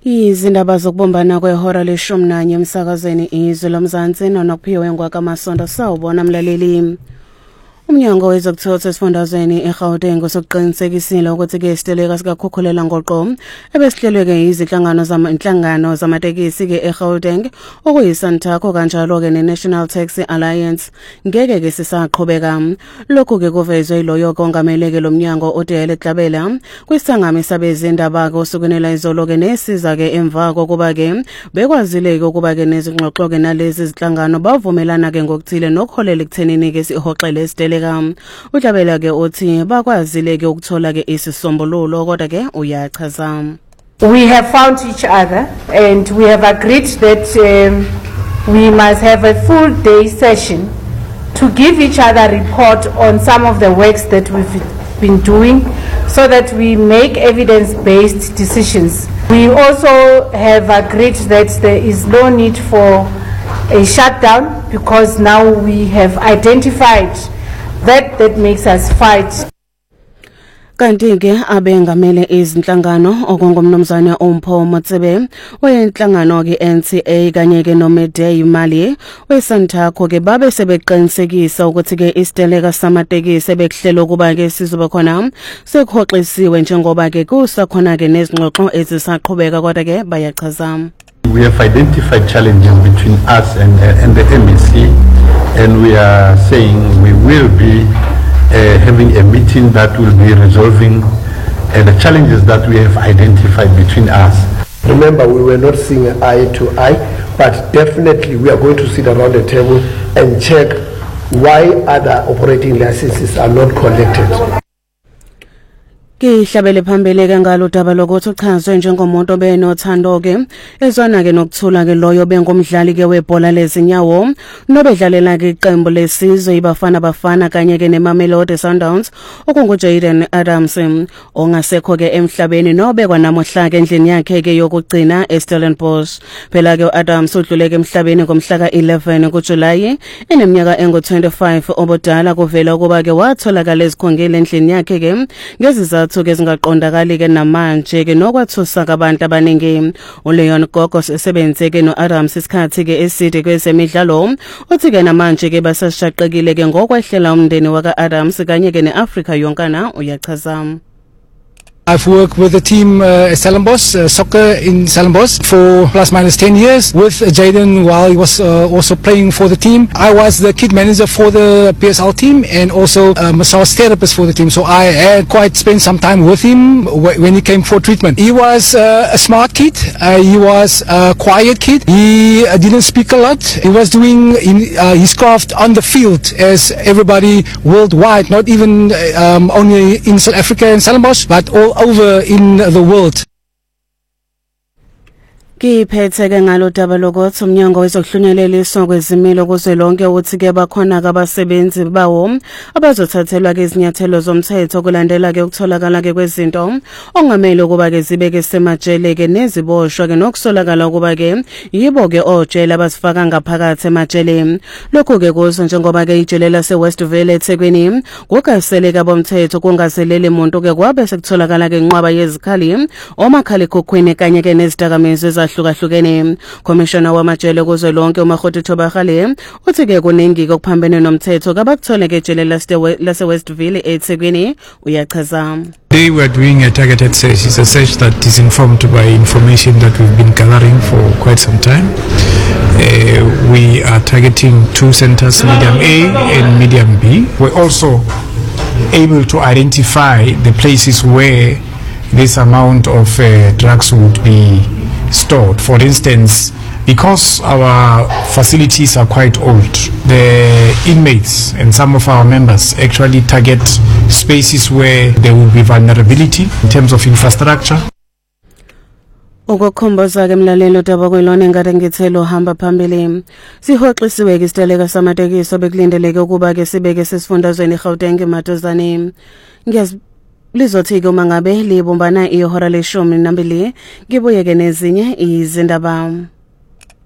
Izindaba zokubumbana kwehora le-11 emsakazweni izwe lomzansi nonokuphiwe ngwakamasonto sawubona mlaleli. Umnyango wezokuthutha esifundazweni eGauteng usuqinisekisile ukuthi ke isiteleka sikakhukhulela ngoqo ebesihlelwe izinhlangano zamatekisi ke eGauteng okuyisantakho kanjalo ke neNational Taxi Alliance ngeke ke sisaqhubeka. Lokhu ke kuvezwe iloyo kongamele ke lomnyango uDele Tlabela kwisangami sabezindaba kosukunela izolo ke nesiza ke emva kokuba ke bekwazile ke ukuba ke nezingxoxo ke nalezi zinhlangano bavumelana ke ngokuthile nokholela ekuthenini ke sihoxele isiteleka. Utlabela ke uthi bakwazile ke ukuthola ke isisombululo kodwa ke uyachaza. We have found each other and we have agreed that we must have a full day session to give each other a report on some of the works that we've been doing so that we make evidence-based decisions. We also have agreed that there is no need for a shutdown because now we have identified that makes us fight. Kanti ke abengamele izinhlangano okungomnumzana uMpho Motsebe oyenhlangano ke NCA kanye ke noMedey Mali wesantakho ke babe sebeqinisekisa ukuthi ke isiteleka samatekisi bekuhlela ukuba ke sizoba khona sekhoxisiwe njengoba ke kusakhona ke nezingxoxo ezisaqhubeka kodwa ke bayachaza. We have identified challenges between us and the MEC, and we are saying we will be having a meeting that will be resolving the challenges that we have identified between us. Remember, we were not seeing eye to eye, but definitely we are going to sit around the table and check why other operating licenses are not collected. Kihlabele phambili ke ngalo daba lokuthi uchazwe njengomuntu obenothando ke ezwana ke nokuthula ke loyo bengumdlali ke webhola lezinyawo nobedlalela ke iqembu lesizwe ibafana kanye ke neMamelodi Sundowns okunguJayden Adams ongasekho ke emhlabeni nobekwa namuhla ke endlini yakhe ke yokugcina eStellenbosch. Phela ke uAdams udluleke emhlabeni ngomhla ka-11 kuJulayi eneminyaka engu-25 obudala kuvela ukuba ke watholakala ezikhongile endlini yakhe ke ngezizathu ke zingaqondakali ke namanje ke nokwathusa abantu abaningi. uLeon Gogos esebenze ke noAdams isikhathi ke eside kwezemidlalo uthi ke namanje ke basashaqekile ke ngokwehlela umndeni wakaAdams kanye ke neAfrika yonkana uyachaza. I've worked with the team Stellenbosch, soccer in Stellenbosch for plus minus 10 years with Jayden while he was also playing for the team. I was the kid manager for the PSL team and also massage therapist for the team. So I had quite spent some time with him when he came for treatment. He was a smart kid. He was a quiet kid. He didn't speak a lot. He was doing his craft on the field as everybody worldwide, not even only in South Africa and Stellenbosch, but all over in the world. Kiphethe ke ngalo daba lokuthi umnyango wezokuhlunyeliswa kwezimilo kuzwelonke uthi ke bakhona abasebenzi bawo abazothathelwa ke izinyathelo zomthetho kulandela ke ukutholakala ke kwezinto ongamele ukuba ke zibe ke semajele ke neziboshwa ke nokusolakala ukuba ke yibo ke ojela abasifaka ngaphakathi emajele. Lokho ke kuzo njengoba ke ijele lase Westville eThekwini kugaseleka bomthetho kungazelele umuntu ke kwabe sekutholakala ke inqwaba yezikhali omakhala ekhokhweni kanye ke nezidakamizwe hlukahlukene. Commissioner wamajele kuzwelonke uMakhothi Thobagale uthi ke kuningi okuphambene nomthetho kabakuthole ke ejele lase Westville eThekwini uyachaza. Today we are doing a targeted search. It's a search that is informed by information that we've been gathering for quite some time. We are targeting 2 centers, medium A and medium B. We're also able to identify the places where this amount of drugs would be stored. For instance, because our facilities are quite old, the inmates and some of our members actually target spaces where there will be vulnerability in terms of infrastructure. Ukukhomboza ke mlalelo daba kwelona ngade ngithelo hamba phambili sihoxisiwe ke isiteleka samatekisi obekulindeleke ukuba ke sibeke sesifundazweni eGauteng emadozane lizothi ke uma ngabe libumbana ihora le12 ngibuye ke nezinye izindaba.